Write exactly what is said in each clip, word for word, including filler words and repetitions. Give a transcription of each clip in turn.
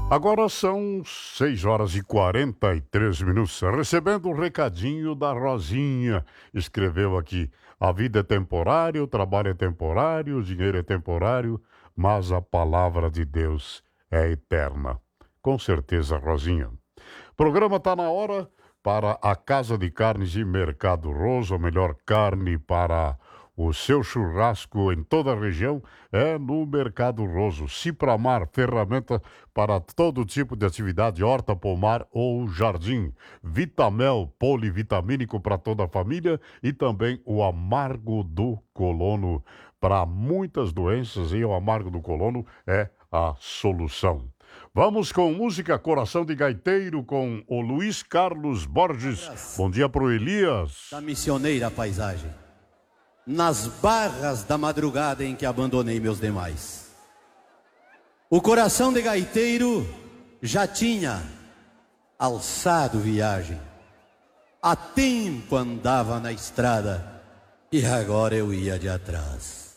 Agora são seis horas e quarenta e três minutos. Recebendo um recadinho da Rosinha. Escreveu aqui: a vida é temporária, o trabalho é temporário, o dinheiro é temporário, mas a palavra de Deus é eterna. Com certeza, Rosinha. O programa está na hora para a Casa de Carnes e Mercado Roso, a melhor carne para o seu churrasco em toda a região é no Mercado Roso. Cipramar, ferramenta para todo tipo de atividade, horta, pomar ou jardim. Vitamel, polivitamínico para toda a família e também o Amargo do Colono para muitas doenças, e o Amargo do Colono é a solução. Vamos com música Coração de Gaiteiro com o Luiz Carlos Borges. Bom dia pro Elias. Da missioneira paisagem, nas barras da madrugada em que abandonei meus demais. O coração de gaiteiro já tinha alçado viagem. Há tempo andava na estrada e agora eu ia de atrás.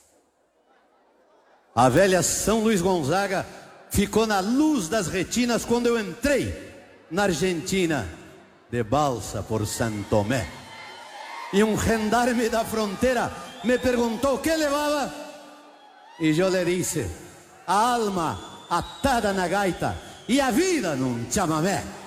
A velha São Luís Gonzaga ficou na luz das retinas quando eu entrei na Argentina, de balsa por Santo Tomé. E um gendarme da fronteira me perguntou o que levava, e eu lhe disse: a alma atada na gaita e a vida num chamamé.